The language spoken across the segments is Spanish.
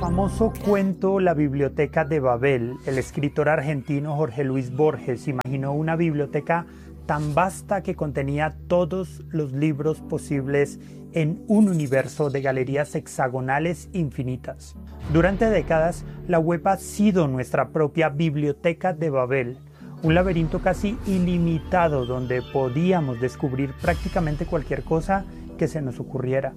famoso cuento La Biblioteca de Babel, el escritor argentino Jorge Luis Borges imaginó una biblioteca tan vasta que contenía todos los libros posibles en un universo de galerías hexagonales infinitas. Durante décadas, la web ha sido nuestra propia Biblioteca de Babel, un laberinto casi ilimitado donde podíamos descubrir prácticamente cualquier cosa que se nos ocurriera.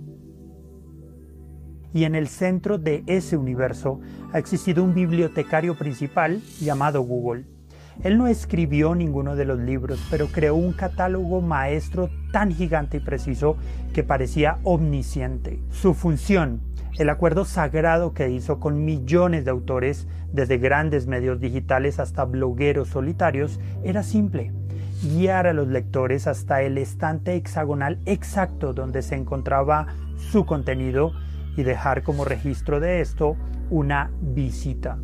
Y en el centro de ese universo ha existido un bibliotecario principal llamado Google. Él no escribió ninguno de los libros, pero creó un catálogo maestro tan gigante y preciso que parecía omnisciente. Su función, el acuerdo sagrado que hizo con millones de autores, desde grandes medios digitales hasta blogueros solitarios, era simple: guiar a los lectores hasta el estante hexagonal exacto donde se encontraba su contenido y dejar como registro de esto una visita.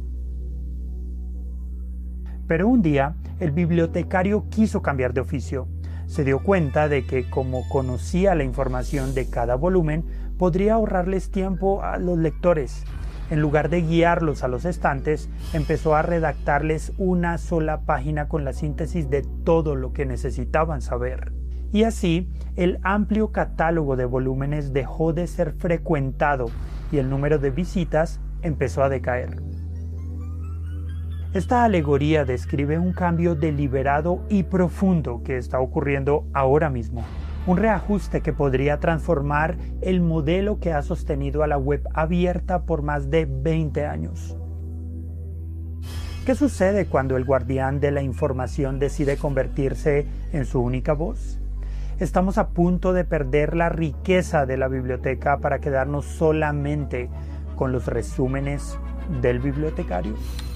Pero un día, el bibliotecario quiso cambiar de oficio. Se dio cuenta de que, como conocía la información de cada volumen, podría ahorrarles tiempo a los lectores. En lugar de guiarlos a los estantes, empezó a redactarles una sola página con la síntesis de todo lo que necesitaban saber. Y así, el amplio catálogo de volúmenes dejó de ser frecuentado y el número de visitas empezó a decaer. Esta alegoría describe un cambio deliberado y profundo que está ocurriendo ahora mismo, un reajuste que podría transformar el modelo que ha sostenido a la web abierta por más de 20 años. ¿Qué sucede cuando el guardián de la información decide convertirse en su única voz? ¿Estamos a punto de perder la riqueza de la biblioteca para quedarnos solamente con los resúmenes del bibliotecario?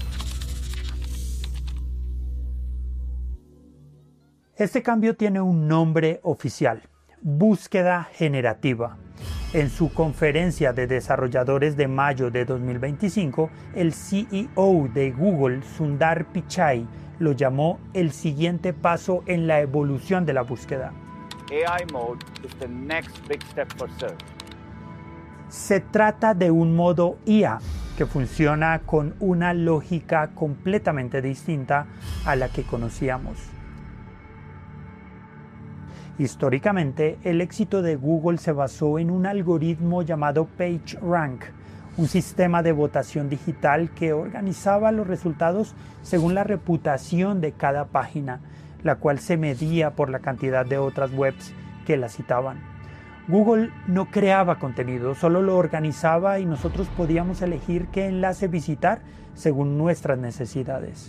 Este cambio tiene un nombre oficial: búsqueda generativa. En su conferencia de desarrolladores de mayo de 2025, el CEO de Google, Sundar Pichai, lo llamó el siguiente paso en la evolución de la búsqueda. AI mode is the next big step for search. Se trata de un modo IA que funciona con una lógica completamente distinta a la que conocíamos. Históricamente, el éxito de Google se basó en un algoritmo llamado PageRank, un sistema de votación digital que organizaba los resultados según la reputación de cada página, la cual se medía por la cantidad de otras webs que la citaban. Google no creaba contenido, solo lo organizaba y nosotros podíamos elegir qué enlace visitar según nuestras necesidades.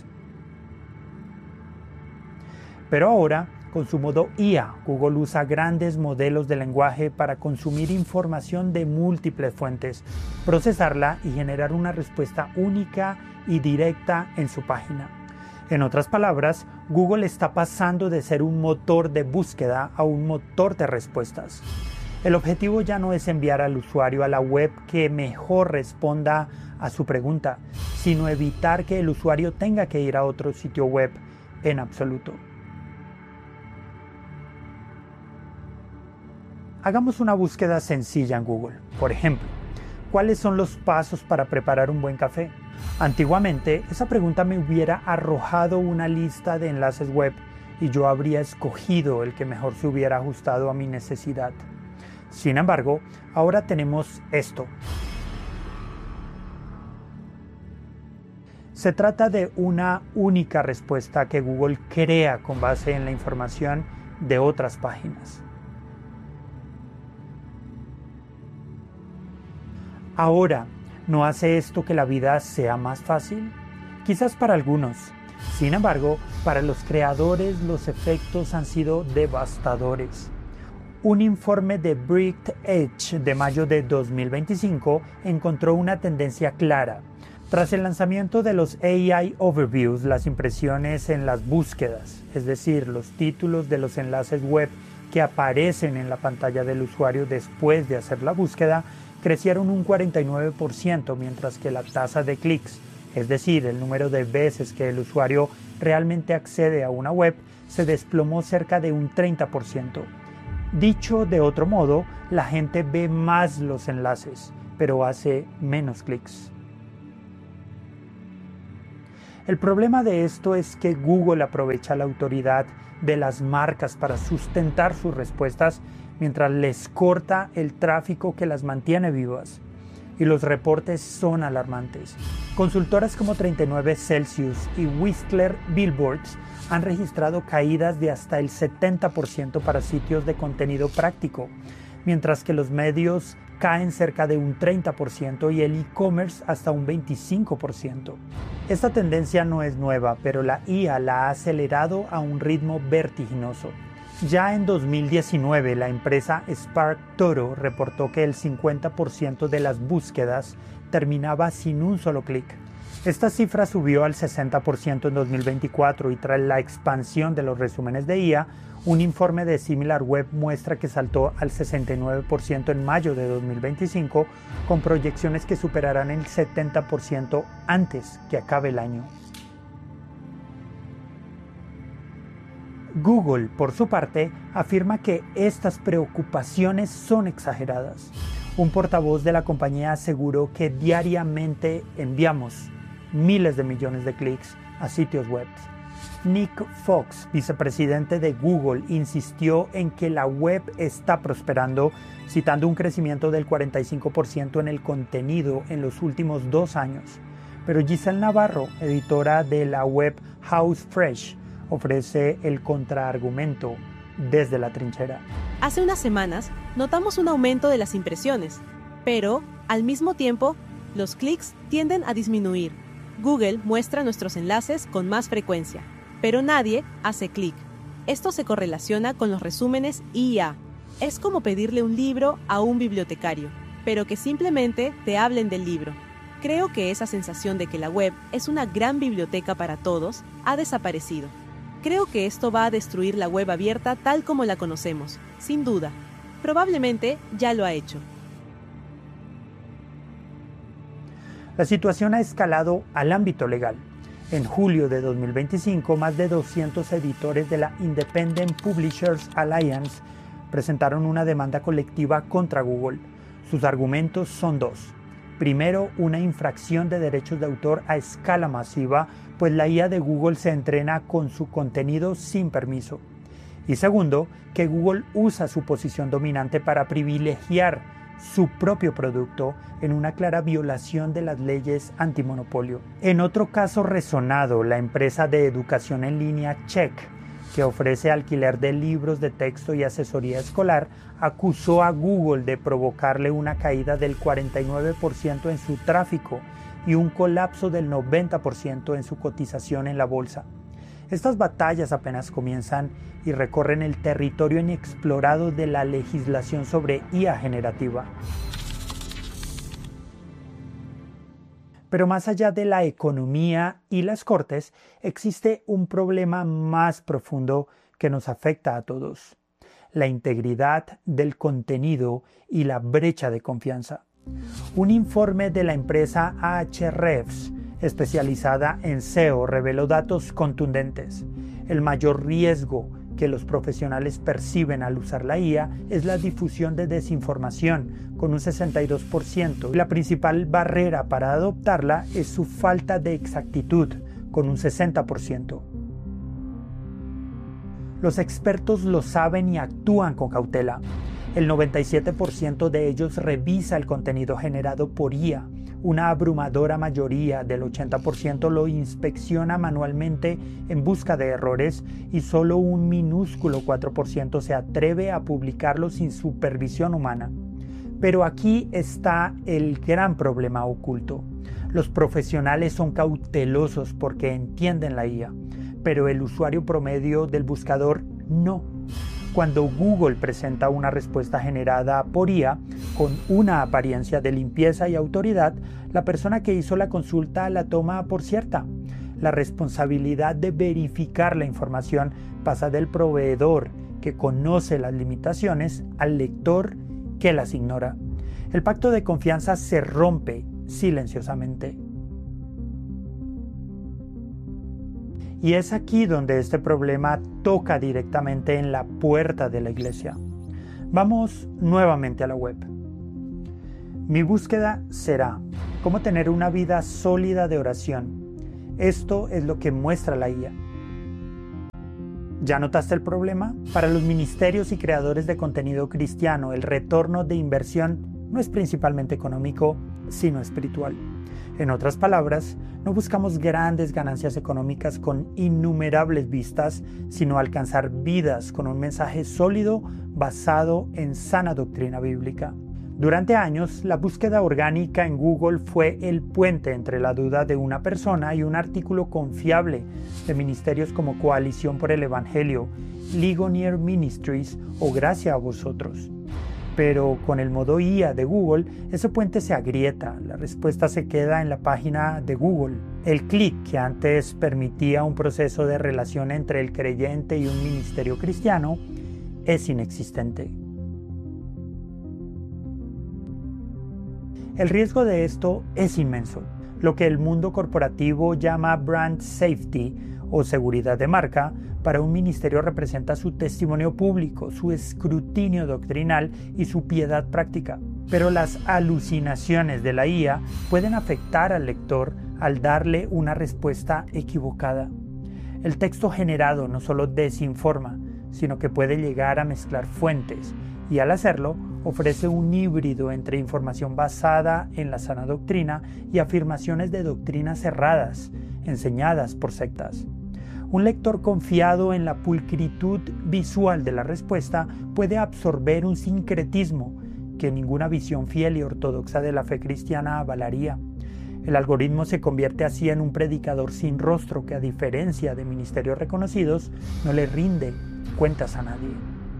Pero ahora, con su modo IA, Google usa grandes modelos de lenguaje para consumir información de múltiples fuentes, procesarla y generar una respuesta única y directa en su página. En otras palabras, Google está pasando de ser un motor de búsqueda a un motor de respuestas. El objetivo ya no es enviar al usuario a la web que mejor responda a su pregunta, sino evitar que el usuario tenga que ir a otro sitio web en absoluto. Hagamos una búsqueda sencilla en Google. Por ejemplo, ¿cuáles son los pasos para preparar un buen café? Antiguamente, esa pregunta me hubiera arrojado una lista de enlaces web y yo habría escogido el que mejor se hubiera ajustado a mi necesidad. Sin embargo, ahora tenemos esto. Se trata de una única respuesta que Google crea con base en la información de otras páginas. Ahora, ¿no hace esto que la vida sea más fácil? Quizás para algunos. Sin embargo, para los creadores los efectos han sido devastadores. Un informe de Bright Edge de mayo de 2025 encontró una tendencia clara. Tras el lanzamiento de los AI Overviews, las impresiones en las búsquedas, es decir, los títulos de los enlaces web que aparecen en la pantalla del usuario después de hacer la búsqueda, crecieron un 49%, mientras que la tasa de clics, es decir, el número de veces que el usuario realmente accede a una web, se desplomó cerca de un 30%. Dicho de otro modo, la gente ve más los enlaces, pero hace menos clics. El problema de esto es que Google aprovecha la autoridad de las marcas para sustentar sus respuestas mientras les corta el tráfico que las mantiene vivas. Y los reportes son alarmantes. Consultoras como 39 Celsius y Whistler Billboards han registrado caídas de hasta el 70% para sitios de contenido práctico, mientras que los medios caen cerca de un 30% y el e-commerce hasta un 25%. Esta tendencia no es nueva, pero la IA la ha acelerado a un ritmo vertiginoso. Ya en 2019, la empresa SparkToro reportó que el 50% de las búsquedas terminaba sin un solo clic. Esta cifra subió al 60% en 2024 y tras la expansión de los resúmenes de IA, un informe de SimilarWeb muestra que saltó al 69% en mayo de 2025, con proyecciones que superarán el 70% antes que acabe el año. Google, por su parte, afirma que estas preocupaciones son exageradas. Un portavoz de la compañía aseguró que diariamente enviamos miles de millones de clics a sitios web. Nick Fox, vicepresidente de Google, insistió en que la web está prosperando, citando un crecimiento del 45% en el contenido en los últimos 2 años. Pero Giselle Navarro, editora de la web House Fresh, ofrece el contraargumento desde la trinchera. Hace unas semanas notamos un aumento de las impresiones, pero al mismo tiempo los clics tienden a disminuir. Google muestra nuestros enlaces con más frecuencia, pero nadie hace clic. Esto se correlaciona con los resúmenes IA. Es como pedirle un libro a un bibliotecario, pero que simplemente te hablen del libro. Creo que esa sensación de que la web es una gran biblioteca para todos ha desaparecido. Creo que esto va a destruir la web abierta tal como la conocemos, sin duda. Probablemente ya lo ha hecho. La situación ha escalado al ámbito legal. En julio de 2025, más de 200 editores de la Independent Publishers Alliance presentaron una demanda colectiva contra Google. Sus argumentos son 2. Primero, una infracción de derechos de autor a escala masiva, pues la IA de Google se entrena con su contenido sin permiso. Y segundo, que Google usa su posición dominante para privilegiar su propio producto en una clara violación de las leyes antimonopolio. En otro caso resonado, la empresa de educación en línea Check, que ofrece alquiler de libros de texto y asesoría escolar, acusó a Google de provocarle una caída del 49% en su tráfico y un colapso del 90% en su cotización en la bolsa. Estas batallas apenas comienzan y recorren el territorio inexplorado de la legislación sobre IA generativa. Pero más allá de la economía y las cortes, existe un problema más profundo que nos afecta a todos: la integridad del contenido y la brecha de confianza. Un informe de la empresa Ahrefs, especializada en SEO, reveló datos contundentes. El mayor riesgo que los profesionales perciben al usar la IA es la difusión de desinformación, con un 62%. La principal barrera para adoptarla es su falta de exactitud, con un 60%. Los expertos lo saben y actúan con cautela. El 97% de ellos revisa el contenido generado por IA. Una abrumadora mayoría del 80% lo inspecciona manualmente en busca de errores y solo un minúsculo 4% se atreve a publicarlo sin supervisión humana. Pero aquí está el gran problema oculto. Los profesionales son cautelosos porque entienden la IA, pero el usuario promedio del buscador no. Cuando Google presenta una respuesta generada por IA con una apariencia de limpieza y autoridad, la persona que hizo la consulta la toma por cierta. La responsabilidad de verificar la información pasa del proveedor, que conoce las limitaciones, al lector, que las ignora. El pacto de confianza se rompe silenciosamente. Y es aquí donde este problema toca directamente en la puerta de la iglesia. Vamos nuevamente a la web. Mi búsqueda será cómo tener una vida sólida de oración. Esto es lo que muestra la IA. ¿Ya notaste el problema? Para los ministerios y creadores de contenido cristiano, el retorno de inversión no es principalmente económico, sino espiritual. En otras palabras, no buscamos grandes ganancias económicas con innumerables vistas, sino alcanzar vidas con un mensaje sólido basado en sana doctrina bíblica. Durante años, la búsqueda orgánica en Google fue el puente entre la duda de una persona y un artículo confiable de ministerios como Coalición por el Evangelio, Ligonier Ministries o Gracia a Vosotros. Pero con el modo IA de Google, ese puente se agrieta, la respuesta se queda en la página de Google. El clic que antes permitía un proceso de relación entre el creyente y un ministerio cristiano es inexistente. El riesgo de esto es inmenso. Lo que el mundo corporativo llama brand safety o seguridad de marca, para un ministerio representa su testimonio público, su escrutinio doctrinal y su piedad práctica. Pero las alucinaciones de la IA pueden afectar al lector al darle una respuesta equivocada. El texto generado no solo desinforma, sino que puede llegar a mezclar fuentes y al hacerlo ofrece un híbrido entre información basada en la sana doctrina y afirmaciones de doctrinas erradas, enseñadas por sectas. Un lector confiado en la pulcritud visual de la respuesta puede absorber un sincretismo que ninguna visión fiel y ortodoxa de la fe cristiana avalaría. El algoritmo se convierte así en un predicador sin rostro que, a diferencia de ministerios reconocidos, no le rinde cuentas a nadie.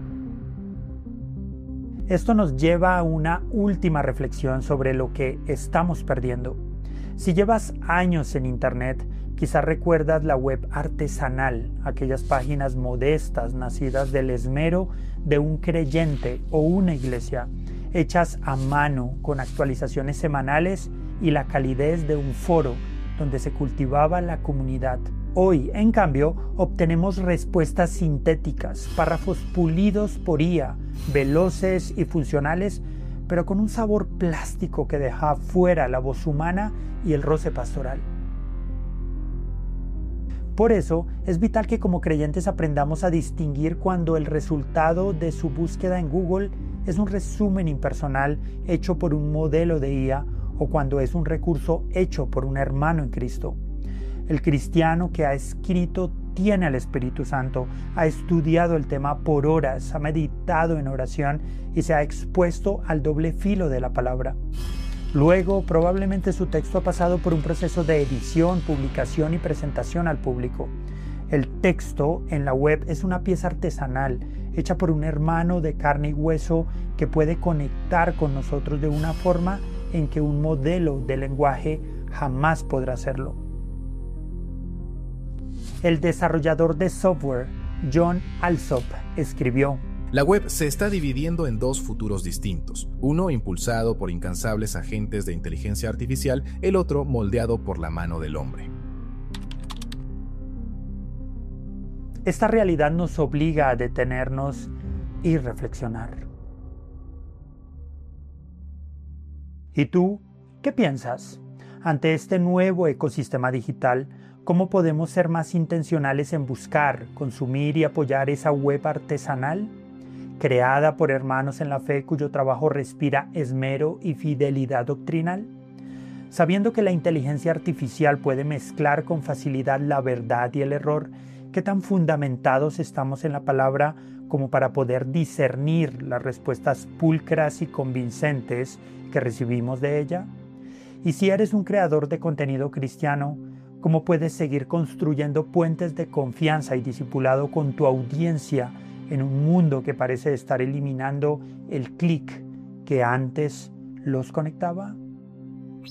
Esto nos lleva a una última reflexión sobre lo que estamos perdiendo. Si llevas años en Internet, quizás recuerdas la web artesanal, aquellas páginas modestas nacidas del esmero de un creyente o una iglesia, hechas a mano con actualizaciones semanales y la calidez de un foro donde se cultivaba la comunidad. Hoy, en cambio, obtenemos respuestas sintéticas, párrafos pulidos por IA, veloces y funcionales, pero con un sabor plástico que deja fuera la voz humana y el roce pastoral. Por eso, es vital que como creyentes aprendamos a distinguir cuando el resultado de su búsqueda en Google es un resumen impersonal hecho por un modelo de IA o cuando es un recurso hecho por un hermano en Cristo. El cristiano que ha escrito tiene al Espíritu Santo, ha estudiado el tema por horas, ha meditado en oración y se ha expuesto al doble filo de la palabra. Luego, probablemente su texto ha pasado por un proceso de edición, publicación y presentación al público. El texto en la web es una pieza artesanal, hecha por un hermano de carne y hueso que puede conectar con nosotros de una forma en que un modelo de lenguaje jamás podrá hacerlo. El desarrollador de software, Jon Alsop, escribió: la web se está dividiendo en dos futuros distintos, uno impulsado por incansables agentes de inteligencia artificial, el otro moldeado por la mano del hombre. Esta realidad nos obliga a detenernos y reflexionar. ¿Y tú, qué piensas? Ante este nuevo ecosistema digital, ¿cómo podemos ser más intencionales en buscar, consumir y apoyar esa web artesanal? Creada por hermanos en la fe cuyo trabajo respira esmero y fidelidad doctrinal. Sabiendo que la inteligencia artificial puede mezclar con facilidad la verdad y el error, ¿qué tan fundamentados estamos en la palabra como para poder discernir las respuestas pulcras y convincentes que recibimos de ella? Y si eres un creador de contenido cristiano, ¿cómo puedes seguir construyendo puentes de confianza y discipulado con tu audiencia en un mundo que parece estar eliminando el clic que antes los conectaba?